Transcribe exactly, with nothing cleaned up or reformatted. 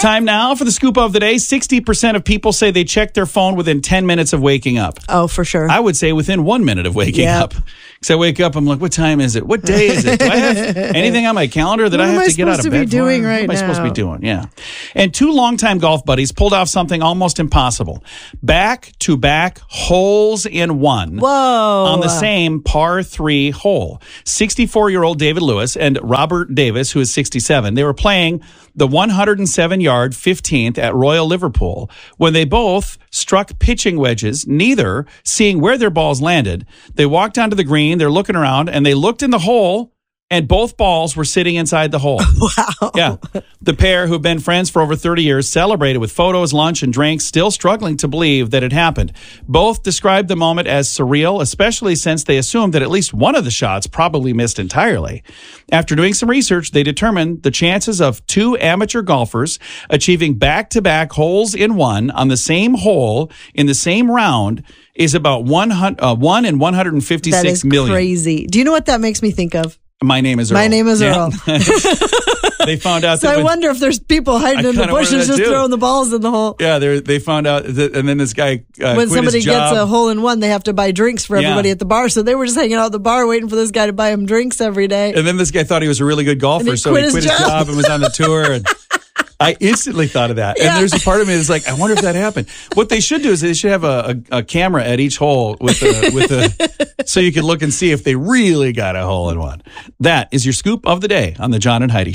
Time now for the scoop of the day. sixty percent of people say they check their phone within ten minutes of waking up. Oh, for sure. I would say within one minute of waking Yep. up. Because I wake up, I'm like, what time is it? What day is it? Do I have anything on my calendar that What I am have I to get out of supposed to bed be doing for? right What am I supposed to be now? doing? Yeah. And two longtime golf buddies pulled off something almost impossible. Back-to-back holes in one. Whoa. On the same par three hole. sixty-four-year-old David Lewis and Robert Davis, who is sixty-seven, they were playing the one hundred seven yard fifteenth at Royal Liverpool when they both struck pitching wedges, neither seeing where their balls landed. They walked onto the green, they're looking around, and they looked in the hole, and both balls were sitting inside the hole. Wow. Yeah. The pair, who've been friends for over thirty years, celebrated with photos, lunch, and drinks, still struggling to believe that it happened. Both described the moment as surreal, especially since they assumed that at least one of the shots probably missed entirely. After doing some research, they determined the chances of two amateur golfers achieving back-to-back holes in one on the same hole in the same round is about one, uh, one in one hundred fifty-six That is million. crazy. Do you know what that makes me think of? My name is Earl. My name is Yeah. Earl. They found out So that I when- wonder if there's people hiding I in the kinda wonder bushes that just too. throwing the balls in the hole. Yeah, they they found out that, and then this guy uh, When quit somebody his job. gets a hole in one, they have to buy drinks for Yeah. everybody at the bar. So they were just hanging out at the bar waiting for this guy to buy them drinks every day. And then this guy thought he was a really good golfer, And he so quit he his quit his job. job and was on the tour. And I instantly thought of that. Yeah. And there's a part of me that's like, I wonder if that happened. What they should do is they should have a, a, a camera at each hole with a, with a, so you can look and see if they really got a hole in one. That is your scoop of the day on the John and Heidi